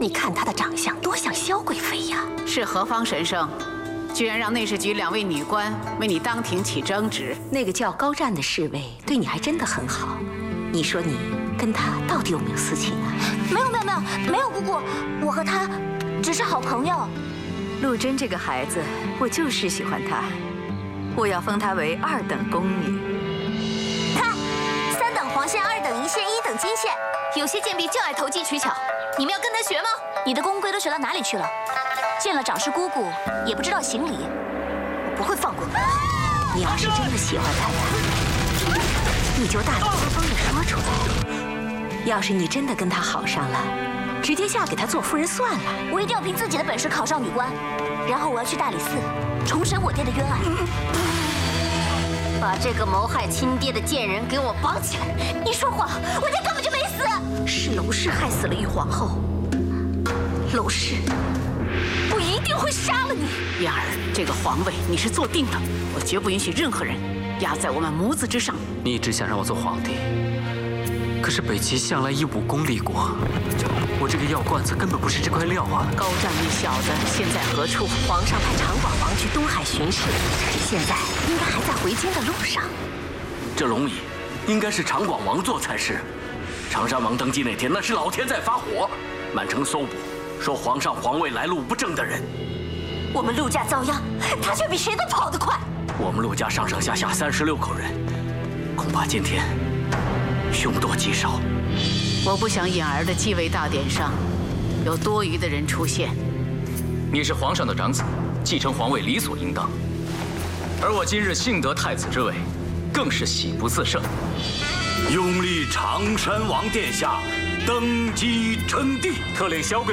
你看他的长相，多像萧贵妃呀！ 是何方神圣，居然让内侍局2位女官为你当庭起争执？ 那个叫高湛的侍卫对你还真的很好。你说你跟他到底有没有私情啊？ 没有，姑姑，我和他只是好朋友。 陆贞这个孩子，我就是喜欢她，我要封她为2等宫女。 看，3等黄线，2等银线，1等金线。有些贱婢就爱投机取巧，你们要跟他学吗？你的宫规都学到哪里去了？见了长师姑姑也不知道行礼，我不会放过。 你要是真的喜欢他呀，你就大大方方的说出来。要是你真的跟他好上了，直接嫁给他做夫人算了。 我一定要凭自己的本事考上女官，然后我要去大理寺重审我爹的冤案。把这个谋害亲爹的贱人给我绑起来！你说谎，我爹根本就没死。 是娄氏害死了玉皇后，娄氏，我一定会杀了你。 燕儿，这个皇位你是坐定的，我绝不允许任何人压在我们母子之上。 你一直想让我做皇帝，可是北齐向来以武功立国，我这个药罐子根本不是这块料啊！ 高湛那小子现在何处？ 皇上派长广王去东海巡视，现在应该还在回京的路上。 这龙椅应该是长广王座才是。长山王登基那天，那是老天在发火，满城搜捕，说皇上皇位来路不正的人。 我们陆家遭殃，他却比谁都跑得快。 我们陆家上上下下36口人，恐怕今天凶多吉少。 我不想燕儿的继位大典上有多余的人出现。 你是皇上的长子，继承皇位理所应当。而我今日幸得太子之位，更是喜不自胜。 拥立长山王殿下登基称帝， 特令萧贵